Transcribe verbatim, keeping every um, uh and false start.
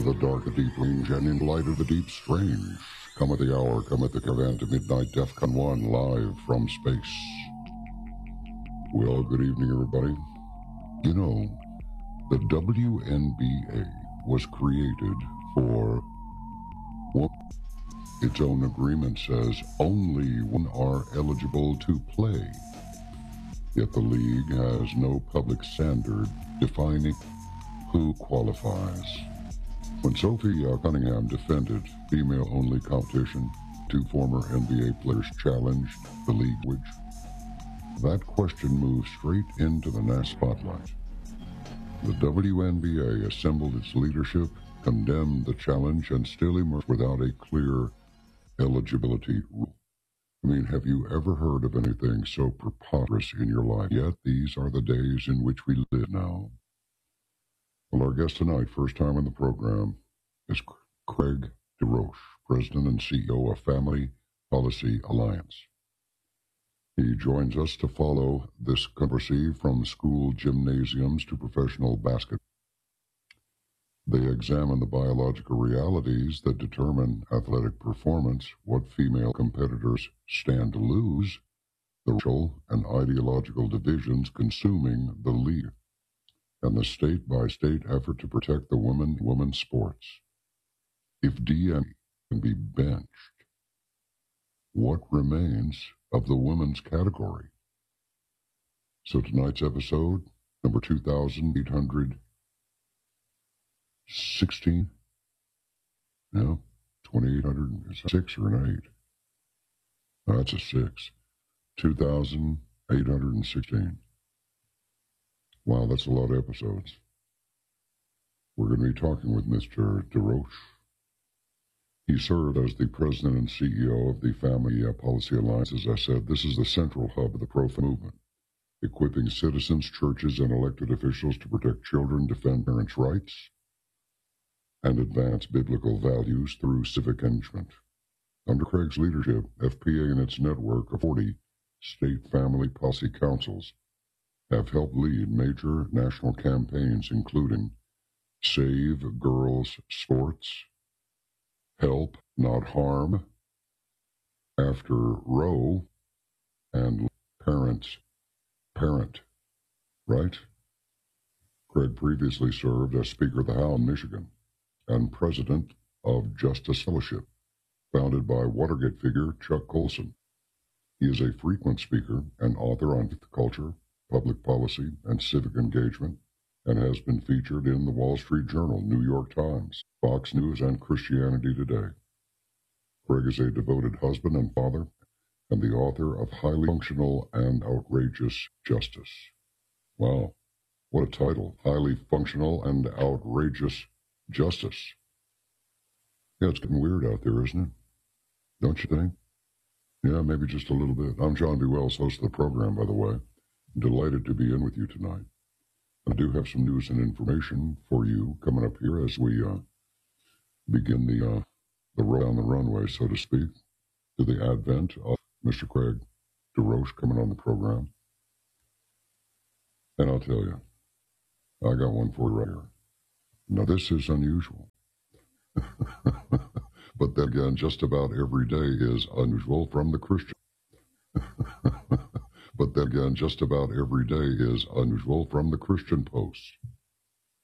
the dark, the deep range, and in light of the deep strange. Come at the hour, come at the caravan to midnight, DEFCON one, live from space. Well, good evening, everybody. You know, the W N B A was created for one. Its own agreement says only one are eligible to play. Yet the league has no public standard defining who qualifies. When Sophie uh, Cunningham defended female-only competition, two former N B A players challenged the league, which that question moved straight into the national spotlight. The W N B A assembled its leadership, condemned the challenge, and still emerged without a clear eligibility rule. I mean, have you ever heard of anything so preposterous in your life? Yet these are the days in which we live now. Well, our guest tonight, first time on the program, is Craig DeRoche, President and C E O of Family Policy Alliance. He joins us to follow this controversy from school gymnasiums to professional basketball. They examine the biological realities that determine athletic performance, what female competitors stand to lose, the racial and ideological divisions consuming the league, and the state-by-state effort to protect the women women's sports. If D N A can be benched, what remains of the women's category? So tonight's episode, number two thousand eight hundred sixteen, no, twenty-eight hundred six or an eight. No, that's a six. two thousand eight hundred sixteen. Wow, that's a lot of episodes. We're going to be talking with Mister DeRoche. He served as the president and C E O of the Family Policy Alliance. As I said, this is the central hub of the pro-family movement, equipping citizens, churches, and elected officials to protect children, defend parents' rights, and advance biblical values through civic engagement. Under Craig's leadership, F P A and its network of forty state family policy councils have helped lead major national campaigns, including Save Girls Sports, Help Not Harm, After Roe, and Parents Parent, right? Craig previously served as Speaker of the House in Michigan and President of Justice Fellowship, founded by Watergate figure Chuck Colson. He is a frequent speaker and author on culture, public policy, and civic engagement, and has been featured in the Wall Street Journal, New York Times, Fox News, and Christianity Today. Craig is a devoted husband and father, and the author of Highly Functional and Outrageous Justice. Wow, what a title, Highly Functional and Outrageous Justice. Yeah, it's getting weird out there, isn't it? Don't you think? Yeah, maybe just a little bit. I'm John B. Wells, host of the program, by the way. I'm delighted to be in with you tonight. I do have some news and information for you coming up here as we uh, begin the uh, the roll down the runway, so to speak, to the advent of Mister Craig DeRoche coming on the program. And I'll tell you, I got one for you right here. Now, this is unusual. But then again, just about every day is unusual from the Christian. But then again, just about every day is unusual from the Christian Post.